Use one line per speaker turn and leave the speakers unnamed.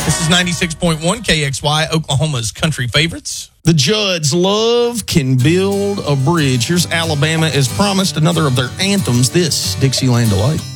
This is 96.1 KXY, Oklahoma's country favorites.
The Judds Love Can Build a Bridge. Here's Alabama as promised, another of their anthems, this Dixieland Delight.